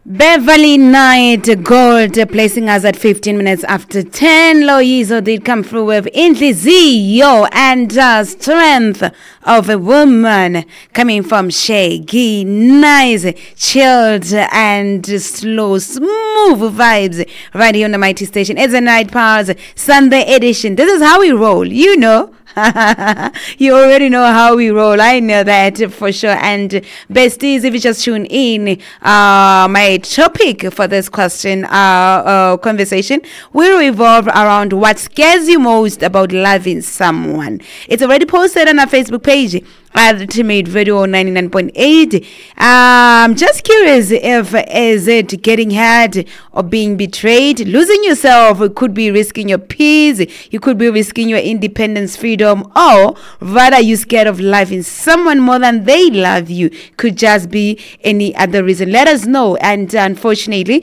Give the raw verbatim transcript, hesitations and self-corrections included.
Beverly Knight Gold placing us at fifteen minutes after ten. Loyizo did come through with Inhliziyo and uh, Strength of a Woman coming from Shaggy. Nice, chilled and slow, smooth vibes right here on the Mighty Station. It's a Night Powers Sunday edition. This is how we roll, you know. You already know how we roll. I know that for sure. And besties, if you just tune in, uh, my topic for this question, uh, uh, conversation will revolve around what scares you most about loving someone. It's already posted on our Facebook page, Ultimate Radio ninety-nine point eight. Um, just curious if is it getting hurt or being betrayed, losing yourself. It could be risking your peace. You could be risking your independence, freedom, or rather you scared of loving someone more than they love you. Could just be any other reason. Let us know. And unfortunately,